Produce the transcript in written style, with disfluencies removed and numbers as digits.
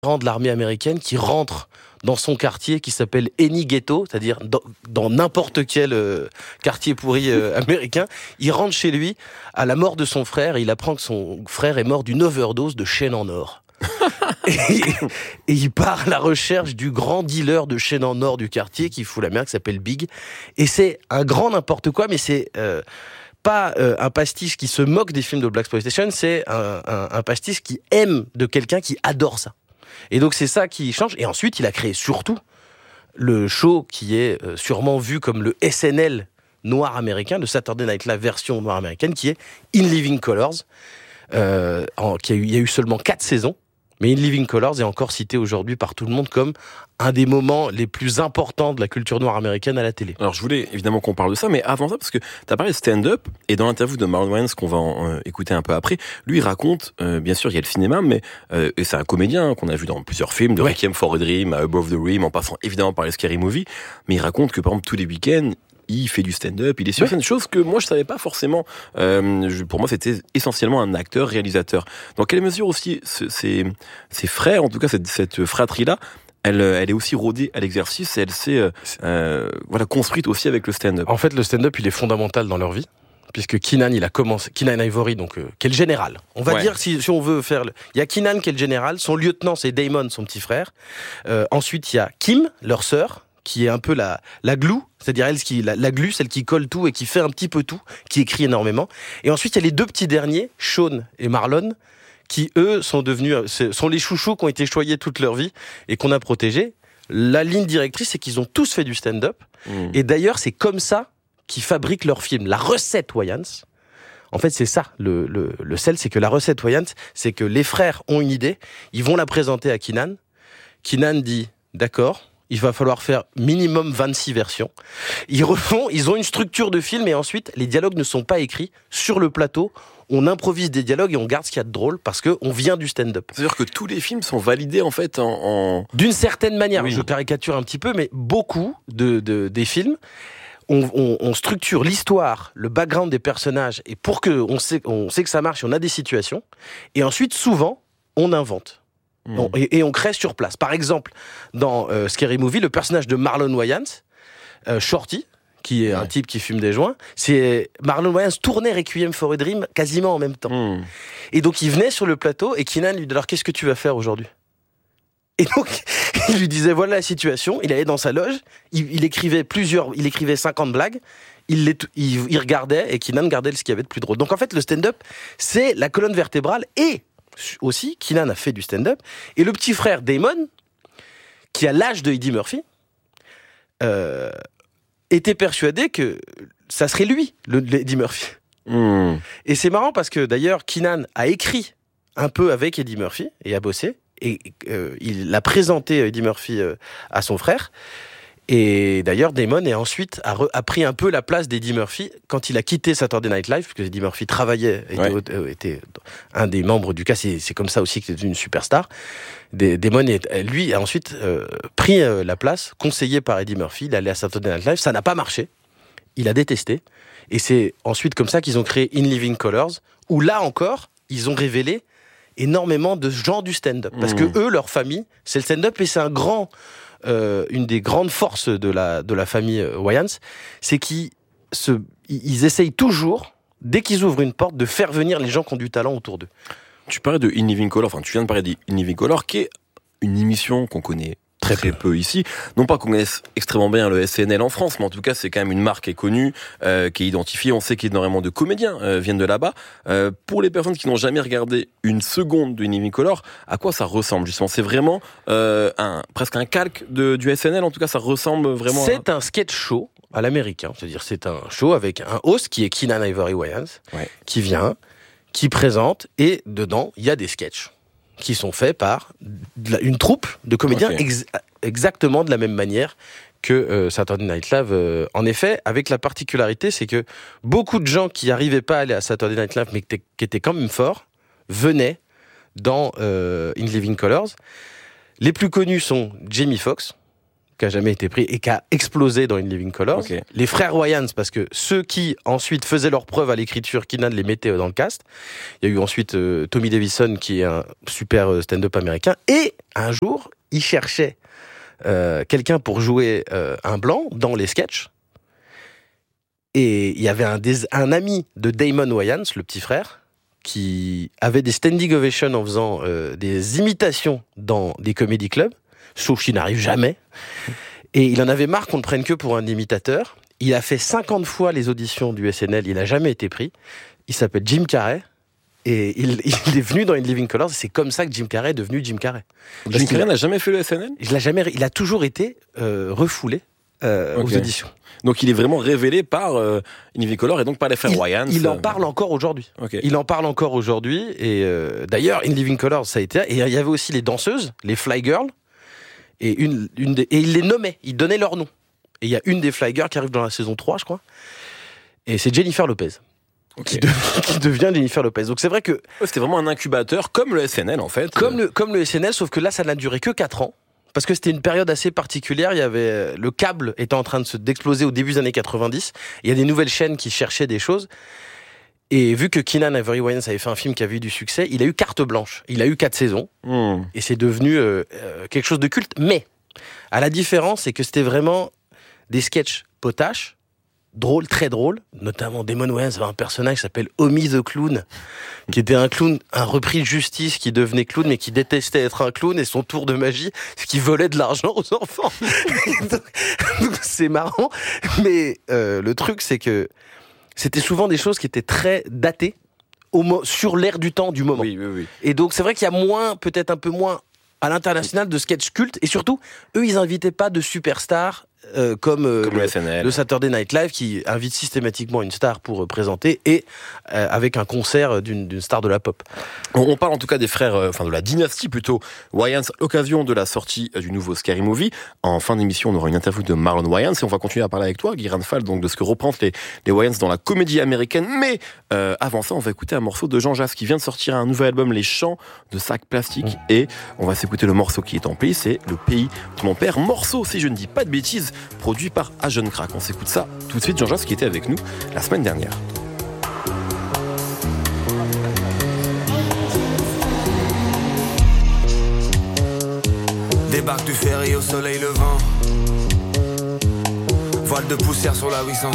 de l'armée américaine qui rentre dans son quartier qui s'appelle Any Ghetto, c'est-à-dire dans n'importe quel quartier pourri américain. Il rentre chez lui à la mort de son frère et il apprend que son frère est mort d'une overdose de chêne en or. et il part à la recherche du grand dealer de chêne en or du quartier qui fout la merde, qui s'appelle Big. Et c'est un grand n'importe quoi, mais c'est pas un pastiche qui se moque des films de blaxploitation, c'est un pastiche qui aime de quelqu'un qui adore ça. Et donc c'est ça qui change. Et ensuite, il a créé surtout le show qui est sûrement vu comme le SNL noir américain, le Saturday Night Live version noire américaine, qui est In Living Colors. Il y a eu seulement 4 saisons, mais In Living Colors est encore cité aujourd'hui par tout le monde comme un des moments les plus importants de la culture noire américaine à la télé. Alors je voulais évidemment qu'on parle de ça, mais avant ça, parce que tu as parlé de stand-up, et dans l'interview de Marlon Wayans, qu'on va écouter un peu après, lui il raconte, bien sûr il y a le cinéma, mais et c'est un comédien qu'on a vu dans plusieurs films, de Requiem for a Dream, Above the Rim, en passant évidemment par les Scary Movie, mais il raconte que par exemple tous les week-ends, il fait du stand-up, il est sur certaines choses que moi je savais pas forcément. Pour moi c'était essentiellement un acteur, réalisateur. Dans quelle mesure aussi ses frères, en tout cas cette fratrie-là, elle est aussi rodée à l'exercice et elle s'est construite aussi avec le stand-up. En fait, le stand-up, il est fondamental dans leur vie, puisque Keenan, il a commencé, Keenan Ivory, donc qui est le général. On va dire si on veut faire il y a Keenan qui est le général, son lieutenant c'est Damon, son petit frère. Ensuite, il y a Kim, leur sœur, qui est un peu la glue, c'est-à-dire la glue, celle qui colle tout et qui fait un petit peu tout, qui écrit énormément. Et ensuite, il y a les 2 petits derniers, Sean et Marlon, qui, eux, sont les chouchous qui ont été choyés toute leur vie et qu'on a protégés. La ligne directrice, c'est qu'ils ont tous fait du stand-up. Et d'ailleurs, c'est comme ça qu'ils fabriquent leurs films. La recette Wayans, en fait, c'est ça. Le sel, c'est que la recette Wayans, c'est que les frères ont une idée, ils vont la présenter à Keenan. Keenan dit, d'accord, il va falloir faire minimum 26 versions. Ils ont une structure de film et ensuite, les dialogues ne sont pas écrits sur le plateau. On improvise des dialogues et on garde ce qu'il y a de drôle parce que on vient du stand-up. C'est-à-dire que tous les films sont validés en fait d'une certaine manière. Oui. Je caricature un petit peu, mais beaucoup des films, on structure l'histoire, le background des personnages et pour que on sait que ça marche, on a des situations et ensuite souvent on invente. Et on crée sur place. Par exemple, dans Scary Movie, le personnage de Marlon Wayans, Shorty, qui est un type qui fume des joints, c'est Marlon Wayans tournait Requiem for a Dream quasiment en même temps. Et donc il venait sur le plateau et Keenan lui dit alors qu'est-ce que tu vas faire aujourd'hui ? Et donc il lui disait voilà la situation, il allait dans sa loge, il écrivait 50 blagues, il regardait et Keenan gardait ce qu'il y avait de plus drôle. Donc en fait le stand-up c'est la colonne vertébrale et aussi Keenan a fait du stand-up et le petit frère Damon qui a l'âge de Eddie Murphy était persuadé que ça serait lui, le Eddie Murphy. Et c'est marrant parce que d'ailleurs, Keenan a écrit un peu avec Eddie Murphy et a bossé. Et il a présenté Eddie Murphy à son frère. Et d'ailleurs, Damon a pris un peu la place d'Eddie Murphy quand il a quitté Saturday Night Live, puisque Eddie Murphy travaillait, était un des membres du cast. C'est comme ça aussi qu'il est une superstar. Damon, lui, a ensuite pris la place, conseillé par Eddie Murphy. Il allait à Saturday Night Live. Ça n'a pas marché. Il a détesté. Et c'est ensuite comme ça qu'ils ont créé In Living Colors, où là encore, ils ont révélé énormément de gens du stand-up. Parce que eux, leur famille, c'est le stand-up et c'est une des grandes forces de la famille Wayans, c'est qu'ils essayent toujours, dès qu'ils ouvrent une porte, de faire venir les gens qui ont du talent autour d'eux. Tu parlais de In Living Color, tu viens de parler d'In Living Color, qui est une émission qu'on connaît très peu ici. Non pas qu'on connaisse extrêmement bien le SNL en France, mais en tout cas, c'est quand même une marque qui est connue, qui est identifiée. On sait qu'énormément de comédiens viennent de là-bas. Pour les personnes qui n'ont jamais regardé une seconde de In Living Color, à quoi ça ressemble justement ? C'est vraiment presque un calque du SNL. En tout cas, ça ressemble vraiment. C'est un sketch show à l'américain. C'est-à-dire, c'est un show avec un host qui est Keenan Ivory Wayans, qui vient, qui présente, et dedans, il y a des sketchs qui sont faits par une troupe de comédiens exactement de la même manière que Saturday Night Live. En effet, avec la particularité, c'est que beaucoup de gens qui n'arrivaient pas à aller à Saturday Night Live, mais qui étaient quand même forts, venaient dans In Living Colors. Les plus connus sont Jamie Foxx, qui a jamais été pris et qui a explosé dans In Living Color. Okay. Les frères Wayans, parce que ceux qui ensuite faisaient leurs preuves à l'écriture, Keenan les mettait dans le cast. Il y a eu ensuite Tommy Davidson, qui est un super stand-up américain. Et un jour, il cherchait quelqu'un pour jouer un blanc dans les sketchs. Et il y avait un ami de Damon Wayans, le petit frère, qui avait des standing ovations en faisant des imitations dans des comedy clubs, sauf qu'il n'arrive jamais. Et il en avait marre qu'on ne prenne que pour un imitateur. Il a fait 50 fois les auditions du SNL, il n'a jamais été pris. Il s'appelle Jim Carrey. Et il est venu dans In Living Colors, et c'est comme ça que Jim Carrey est devenu Jim Carrey. Jim Carrey n'a jamais fait le SNL ? Il a toujours été refoulé aux auditions. Donc il est vraiment révélé par In Living Color et donc par les frères Wayans. Il en parle encore aujourd'hui. Okay. Il en parle encore aujourd'hui. Et d'ailleurs, In Living Color, ça a été... Et il y avait aussi les danseuses, les Fly Girls. Et, et il les nommait, il donnait leur nom. Et il y a une des Fly Girls qui arrive dans la saison 3, je crois. Et c'est Jennifer Lopez. Okay. Qui devient Jennifer Lopez. Donc c'est vrai que... C'était vraiment un incubateur, comme le SNL en fait. Comme le SNL, sauf que là, ça n'a duré que 4 ans. Parce que c'était une période assez particulière. Il y avait le câble était en train d'exploser au début des années 90. Il y a des nouvelles chaînes qui cherchaient des choses. Et vu que Keenan Ivory Wayans avait fait un film qui avait eu du succès, il a eu carte blanche. Il a eu 4 saisons. Et c'est devenu quelque chose de culte. Mais, à la différence, c'est que c'était vraiment des sketchs potaches, drôles, très drôles. Notamment, Damon Wayans avait un personnage qui s'appelle Homie the Clown, qui était un clown, un repris de justice qui devenait clown, mais qui détestait être un clown, et son tour de magie, c'est qu'il volait de l'argent aux enfants. donc, c'est marrant. Mais le truc, c'est que c'était souvent des choses qui étaient très datées sur l'air du temps du moment. Oui. Et donc, c'est vrai qu'il y a peut-être un peu moins à l'international de sketch cultes. Et surtout, eux, ils invitaient pas de superstars comme le SNL. Le Saturday Night Live, qui invite systématiquement une star pour présenter, et avec un concert d'une star de la pop. On parle en tout cas des frères, de la dynastie plutôt, Wayans, à l'occasion de la sortie du nouveau Scary Movie. En fin d'émission, on aura une interview de Marlon Wayans, et on va continuer à parler avec toi, Guy Ranfal, donc de ce que représentent les Wayans dans la comédie américaine. Mais avant ça, on va écouter un morceau de Jean Jass qui vient de sortir un nouvel album, Les Chants de Sac Plastique, et on va s'écouter le morceau qui est en pays, c'est Le Pays de mon père. Morceau, si je ne dis pas de bêtises, produit par A Jeune Crack. On s'écoute ça tout de suite. Jean Jass qui était avec nous la semaine dernière. Débarque du ferry au soleil levant, voile de poussière sur la 800.